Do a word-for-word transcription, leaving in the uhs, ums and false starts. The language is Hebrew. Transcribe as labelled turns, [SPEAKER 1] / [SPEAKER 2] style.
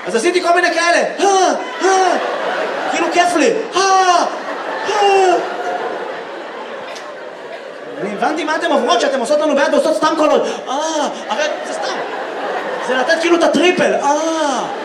[SPEAKER 1] אז עשיתי כל מיני כאלה, כאילו כיף לי, אני הבנתי מה אתם עוברות שאתם עושות לנו ביד ועושות סתם קולות, הרי זה סתם, זה לתת כאילו את הטריפל,